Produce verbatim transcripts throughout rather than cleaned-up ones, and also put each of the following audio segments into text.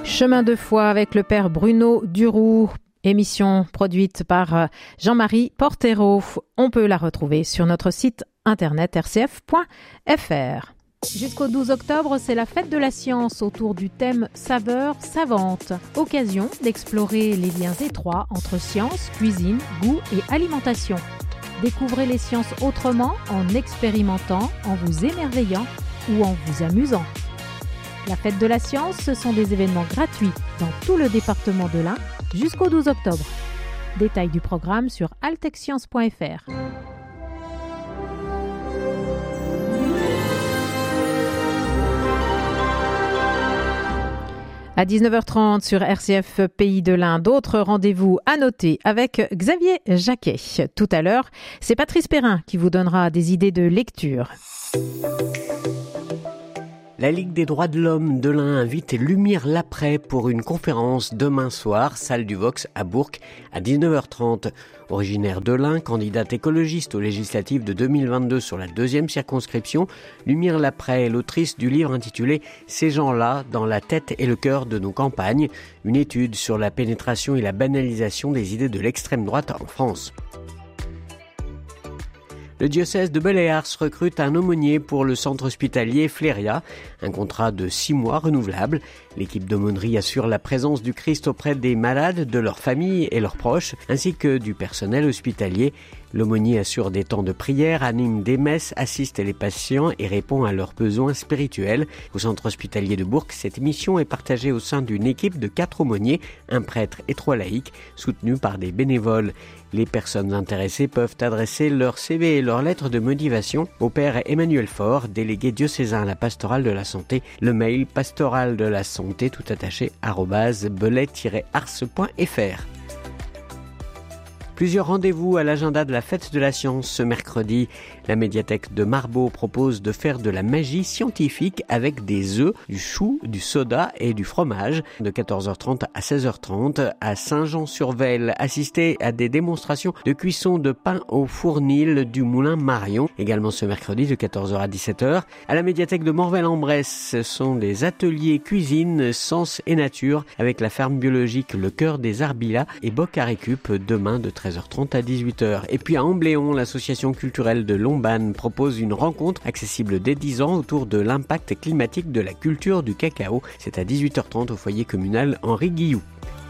Chemin de foi avec le père Bruno Duroux, émission produite par Jean-Marie Portero. On peut la retrouver sur notre site internet r c f point f r. Jusqu'au douze octobre, c'est la fête de la science autour du thème saveurs savantes. Occasion d'explorer les liens étroits entre science, cuisine, goût et alimentation. Découvrez les sciences autrement en expérimentant, en vous émerveillant ou en vous amusant. La fête de la science, ce sont des événements gratuits dans tout le département de l'Ain jusqu'au douze octobre. Détails du programme sur altexscience point f r. À dix-neuf heures trente sur R C F Pays de l'Ain, d'autres rendez-vous à noter avec Xavier Jacquet. Tout à l'heure, c'est Patrice Perrin qui vous donnera des idées de lecture. La Ligue des droits de l'homme de l'Ain invite Lumière l'après pour une conférence demain soir, salle du Vox à Bourg, à dix-neuf heures trente. Originaire de l'Ain, candidate écologiste aux législatives de deux mille vingt-deux sur la deuxième circonscription, Lumière l'après est l'autrice du livre intitulé « Ces gens-là, dans la tête et le cœur de nos campagnes », une étude sur la pénétration et la banalisation des idées de l'extrême droite en France. Le diocèse de Belley-Ars recrute un aumônier pour le centre hospitalier Fléria, un contrat de six mois renouvelable. L'équipe d'aumônerie assure la présence du Christ auprès des malades, de leurs familles et leurs proches, ainsi que du personnel hospitalier. L'aumônier assure des temps de prière, anime des messes, assiste les patients et répond à leurs besoins spirituels. Au centre hospitalier de Bourg, cette mission est partagée au sein d'une équipe de quatre aumôniers, un prêtre et trois laïcs, soutenus par des bénévoles. Les personnes intéressées peuvent adresser leur C V et leur lettre de motivation au père Emmanuel Faure, délégué diocésain à la pastorale de la santé. Le mail pastorale de la santé tout attaché arobase belay tiret ars point f r. Plusieurs rendez-vous à l'agenda de la fête de la science ce mercredi. La médiathèque de Marbeau propose de faire de la magie scientifique avec des œufs, du chou, du soda et du fromage. De quatorze heures trente à seize heures trente, à Saint-Jean-sur-Vesle, assistez à des démonstrations de cuisson de pain au fournil du moulin Marion. Également ce mercredi de quatorze heures à dix-sept heures. À la médiathèque de Morvel-en-Bresse, ce sont des ateliers cuisine, sens et nature avec la ferme biologique Le Cœur des Arbilas et Boc à Récup demain de treize heures trente à dix-huit heures. Et puis à Ambléon, l'association culturelle de Lombane propose une rencontre accessible dès dix ans autour de l'impact climatique de la culture du cacao. C'est à dix-huit heures trente au foyer communal Henri Guilloux.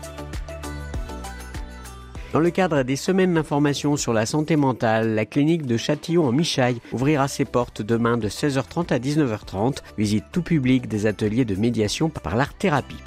Dans le cadre des semaines d'information sur la santé mentale, la clinique de Châtillon en Michaille ouvrira ses portes demain de seize heures trente à dix-neuf heures trente. Visite tout public des ateliers de médiation par l'art-thérapie.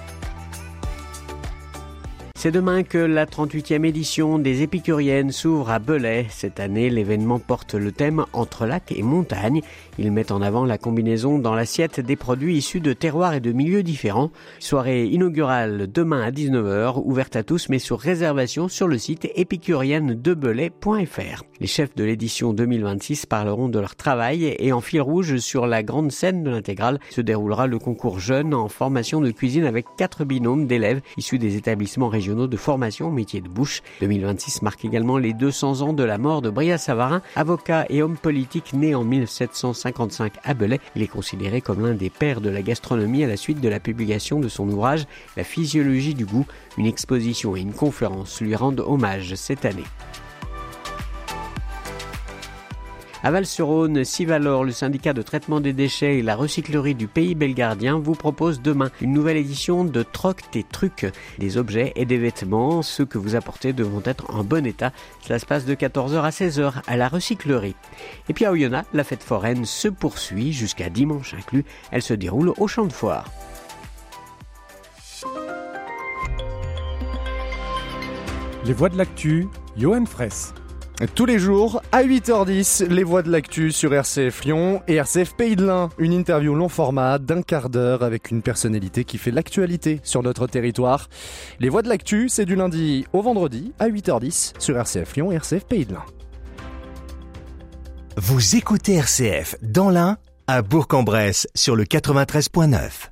C'est demain que la trente-huitième édition des Épicuriennes s'ouvre à Belay. Cette année, l'événement porte le thème « Entre lac et montagne ». Il met en avant la combinaison dans l'assiette des produits issus de terroirs et de milieux différents. Soirée inaugurale demain à dix-neuf heures, ouverte à tous mais sur réservation sur le site épicurienne de belay point f r. Les chefs de l'édition deux mille vingt-six parleront de leur travail et en fil rouge sur la grande scène de l'intégrale se déroulera le concours jeunes en formation de cuisine avec quatre binômes d'élèves issus des établissements régionaux de formation au métier de bouche. deux mille vingt-six marque également les deux cents ans de la mort de Brillat-Savarin, avocat et homme politique né en mille sept cent cinquante-cinq à Belay. Il est considéré comme l'un des pères de la gastronomie à la suite de la publication de son ouvrage « La physiologie du goût ». Une exposition et une conférence lui rendent hommage cette année. À Val-sur-Rhône, Civalor, le syndicat de traitement des déchets et la recyclerie du Pays Belgardien vous propose demain une nouvelle édition de Troc tes trucs. Des objets et des vêtements, ceux que vous apportez devront être en bon état. Cela se passe de quatorze heures à seize heures à la recyclerie. Et puis à Oyonnax, la fête foraine se poursuit jusqu'à dimanche inclus. Elle se déroule au champ de foire. Les voix de l'actu, Johan Fraisse. Tous les jours, à huit heures dix, les voix de l'actu sur R C F Lyon et R C F Pays de l'Ain. Une interview long format d'un quart d'heure avec une personnalité qui fait l'actualité sur notre territoire. Les voix de l'actu, c'est du lundi au vendredi à huit heures dix sur R C F Lyon et R C F Pays de l'Ain. Vous écoutez R C F dans l'Ain, à Bourg-en-Bresse sur le quatre-vingt-treize point neuf.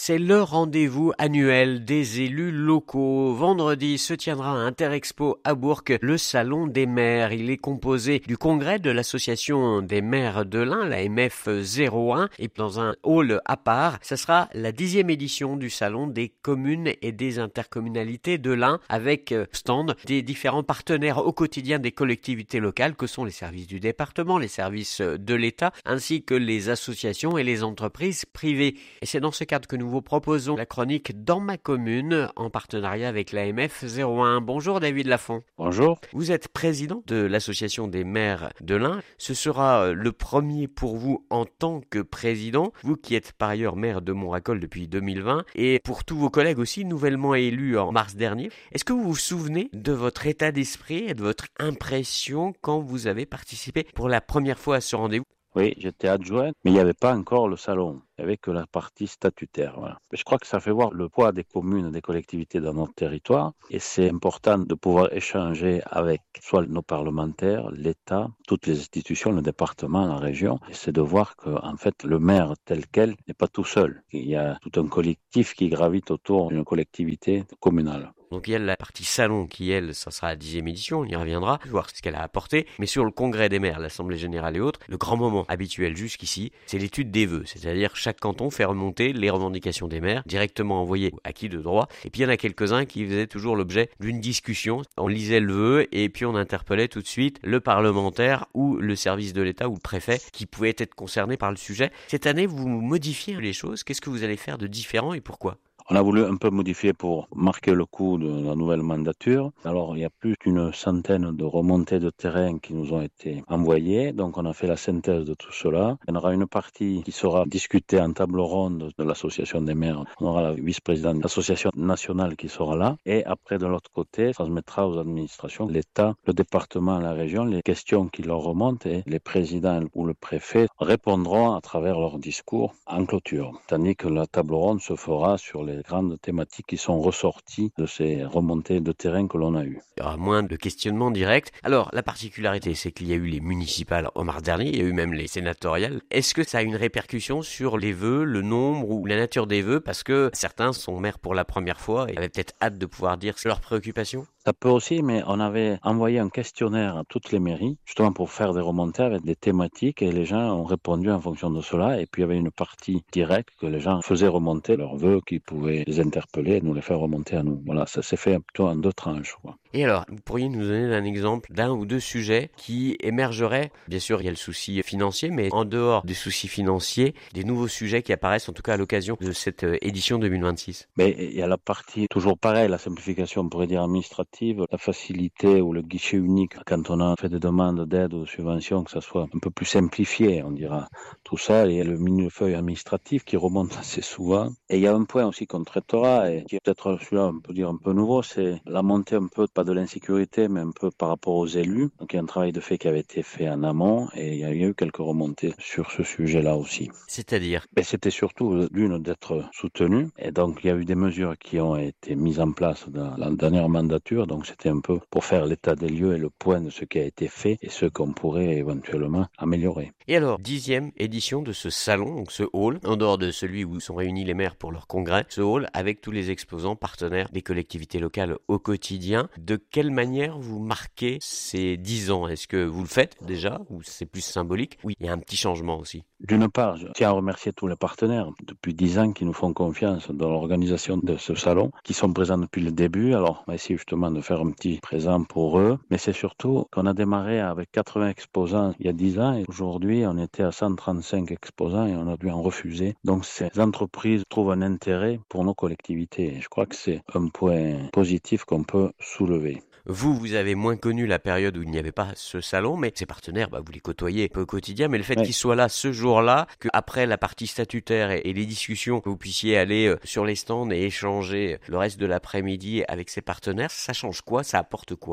c'est le rendez-vous annuel des élus locaux. Vendredi se tiendra à Interexpo à Bourg le Salon des maires. Il est composé du congrès de l'association des maires de l'Ain, la M F zéro un, et dans un hall à part. Ce sera la dixième édition du Salon des communes et des intercommunalités de l'Ain, avec stand des différents partenaires au quotidien des collectivités locales que sont les services du département, les services de l'État, ainsi que les associations et les entreprises privées. Et c'est dans ce cadre que nous vous proposons la chronique Dans ma commune, en partenariat avec la M F zéro un. Bonjour David Lafont. Bonjour. Vous êtes président de l'association des maires de l'Ain. Ce sera le premier pour vous en tant que président, vous qui êtes par ailleurs maire de Montracol depuis deux mille vingt, et pour tous vos collègues aussi nouvellement élus en mars dernier. Est-ce que vous vous souvenez de votre état d'esprit et de votre impression quand vous avez participé pour la première fois à ce rendez-vous? Oui, j'étais adjoint, mais il n'y avait pas encore le salon. Il n'y avait que la partie statutaire. Voilà. Je crois que ça fait voir le poids des communes, des collectivités dans notre territoire. Et c'est important de pouvoir échanger avec soit nos parlementaires, l'État, toutes les institutions, le département, la région. Et c'est de voir que, en fait, le maire tel quel n'est pas tout seul. Il y a tout un collectif qui gravite autour d'une collectivité communale. Donc il y a la partie salon qui, elle, ça sera la dixième édition, on y reviendra, voir ce qu'elle a apporté. Mais sur le congrès des maires, l'Assemblée générale et autres, le grand moment habituel jusqu'ici, c'est l'étude des vœux. C'est-à-dire chaque canton fait remonter les revendications des maires, directement envoyées à qui de droit. Et puis il y en a quelques-uns qui faisaient toujours l'objet d'une discussion. On lisait le vœu et puis on interpellait tout de suite le parlementaire ou le service de l'État ou le préfet qui pouvait être concerné par le sujet. Cette année, vous modifiez les choses. Qu'est-ce que vous allez faire de différent et pourquoi ? On a voulu un peu modifier pour marquer le coup de la nouvelle mandature. Alors, il y a plus d'une centaine de remontées de terrain qui nous ont été envoyées. Donc, on a fait la synthèse de tout cela. Il y en aura une partie qui sera discutée en table ronde de l'association des maires. On aura la vice-présidente de l'association nationale qui sera là. Et après, de l'autre côté, ça se mettra aux administrations, l'État, le département, la région, les questions qui leur remontent et les présidents ou le préfet répondront à travers leur discours en clôture. Tandis que la table ronde se fera sur les grandes thématiques qui sont ressorties de ces remontées de terrain que l'on a eues. Il y aura moins de questionnements directs. Alors, la particularité, c'est qu'il y a eu les municipales en mars dernier, il y a eu même les sénatoriales. Est-ce que ça a une répercussion sur les vœux, le nombre ou la nature des vœux? Parce que certains sont maires pour la première fois et avaient peut-être hâte de pouvoir dire leurs préoccupations. Ça peut aussi, mais on avait envoyé un questionnaire à toutes les mairies, justement pour faire des remontées avec des thématiques, et les gens ont répondu en fonction de cela. Et puis il y avait une partie directe que les gens faisaient remonter leurs vœux, qui pouvaient les interpeller et nous les faire remonter à nous. Voilà, ça s'est fait plutôt en deux tranches, quoi. Et alors, vous pourriez nous donner un exemple d'un ou deux sujets qui émergeraient? Bien sûr, il y a le souci financier, mais en dehors des soucis financiers, des nouveaux sujets qui apparaissent en tout cas à l'occasion de cette édition deux mille vingt-six. Mais il y a la partie, toujours pareil, la simplification, on pourrait dire administrative, la facilité ou le guichet unique quand on a fait des demandes d'aide ou de subventions, que ça soit un peu plus simplifié, on dira. Tout ça, il y a le millefeuille administratif qui remonte assez souvent. Et il y a un point aussi qu'on traitera, et qui est peut-être celui-là, on peut dire un peu nouveau, c'est la montée un peu, pas de l'insécurité, mais un peu par rapport aux élus. Donc il y a un travail de fait qui avait été fait en amont, et il y a eu quelques remontées sur ce sujet-là aussi. C'est-à-dire? Ben, c'était surtout l'une d'être soutenu, et donc il y a eu des mesures qui ont été mises en place dans la dernière mandature, donc c'était un peu pour faire l'état des lieux et le point de ce qui a été fait et ce qu'on pourrait éventuellement améliorer. Et alors, dixième édition de ce salon, donc ce hall, en dehors de celui où sont réunis les maires pour leur congrès, ce hall avec tous les exposants partenaires des collectivités locales au quotidien. De quelle manière vous marquez ces dix ans? Est-ce que vous le faites déjà ou c'est plus symbolique? Oui, il y a un petit changement aussi. D'une part, je tiens à remercier tous les partenaires depuis dix ans qui nous font confiance dans l'organisation de ce salon, qui sont présents depuis le début. Alors, on va essayer justement de faire un petit présent pour eux. Mais c'est surtout qu'on a démarré avec quatre-vingts exposants il y a dix ans et aujourd'hui, on était à cent trente-cinq exposants et on a dû en refuser. Donc, ces entreprises trouvent un intérêt pour nos collectivités. Et je crois que c'est un point positif qu'on peut soulever. Vous, vous avez moins connu la période où il n'y avait pas ce salon, mais ces partenaires, bah, vous les côtoyez un peu au quotidien, mais le fait ouais. qu'ils soient là ce jour-là, qu'après la partie statutaire et, et les discussions, que vous puissiez aller sur les stands et échanger le reste de l'après-midi avec ces partenaires, ça change quoi? Ça apporte quoi?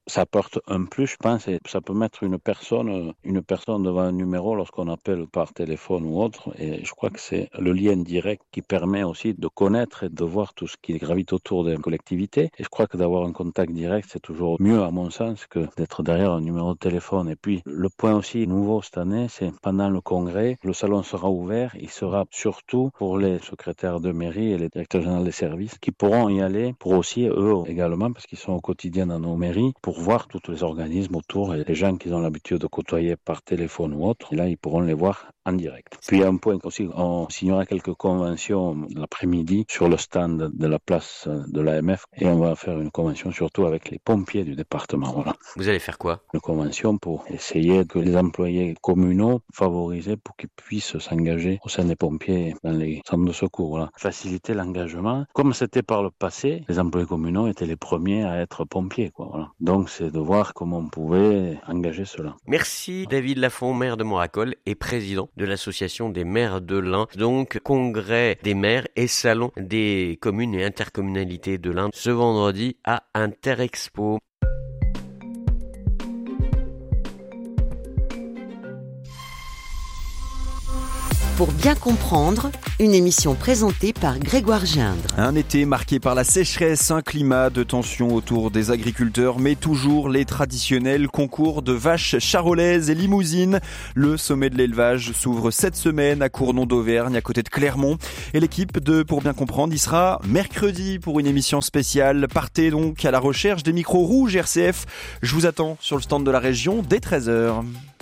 Ça apporte un plus, je pense, et ça peut mettre une personne, une personne devant un numéro lorsqu'on appelle par téléphone ou autre. Et je crois que c'est le lien direct qui permet aussi de connaître et de voir tout ce qui gravite autour des collectivités. Et je crois que d'avoir un contact direct, c'est toujours mieux, à mon sens, que d'être derrière un numéro de téléphone. Et puis, le point aussi nouveau cette année, c'est pendant le congrès, le salon sera ouvert. Il sera surtout pour les secrétaires de mairie et les directeurs généraux des services qui pourront y aller pour aussi, eux également, parce qu'ils sont au quotidien dans nos mairies, pour voir tous les organismes autour et les gens qu'ils ont l'habitude de côtoyer par téléphone ou autre. Et là, ils pourront les voir en direct. Puis, un point aussi, on signera quelques conventions l'après-midi sur le stand de la place de l'A M F et on va faire une convention surtout avec les pompiers du département. Voilà. Vous allez faire quoi? Une convention pour essayer que les employés communaux favorisés pour qu'ils puissent s'engager au sein des pompiers dans les centres de secours. Voilà. Faciliter l'engagement. Comme c'était par le passé, les employés communaux étaient les premiers à être pompiers. Quoi, voilà. Donc c'est de voir comment on pouvait engager cela. Merci David Lafont, maire de Moracol et président de l'association des maires de l'Ain. Donc congrès des maires et salon des communes et intercommunalités de l'Ain ce vendredi à Interexpo. Pour bien comprendre, une émission présentée par Grégoire Gindre. Un été marqué par la sécheresse, un climat de tension autour des agriculteurs, mais toujours les traditionnels concours de vaches charolaises et limousines. Le sommet de l'élevage s'ouvre cette semaine à Cournon d'Auvergne, à côté de Clermont. Et l'équipe de Pour bien comprendre y sera mercredi pour une émission spéciale. Partez donc à la recherche des micros rouges R C F. Je vous attends sur le stand de la région dès treize heures.